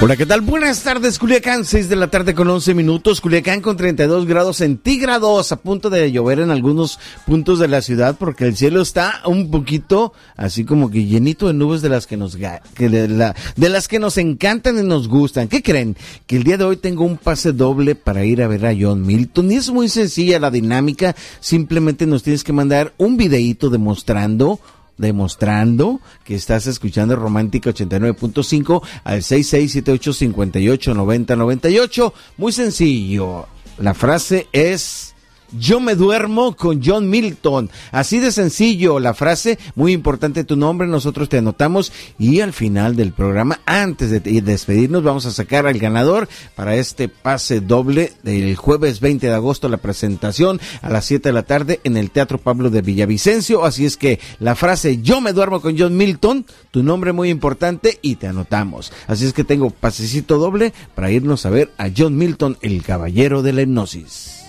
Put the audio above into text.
Hola, ¿qué tal? Buenas tardes, Culiacán, 6 de la tarde con 11 minutos. Culiacán con 32 grados centígrados, a punto de llover en algunos puntos de la ciudad porque el cielo está un poquito así como que llenito de nubes de las que nos encantan y nos gustan. ¿Qué creen? Que el día de hoy tengo un pase doble para ir a ver a John Milton y es muy sencilla la dinámica. Simplemente nos tienes que mandar un videíto demostrando que estás escuchando Romántica 89.5 al 6678589098. Muy sencillo. La frase es: yo me duermo con John Milton. Así de sencillo la frase, muy importante tu nombre, nosotros te anotamos y al final del programa, antes de despedirnos, vamos a sacar al ganador para este pase doble del jueves 20 de agosto, la presentación a las 7 de la tarde en el Teatro Pablo de Villavicencio. Así es que la frase yo me duermo con John Milton, tu nombre muy importante y te anotamos. Así es que tengo pasecito doble para irnos a ver a John Milton, el caballero de la hipnosis.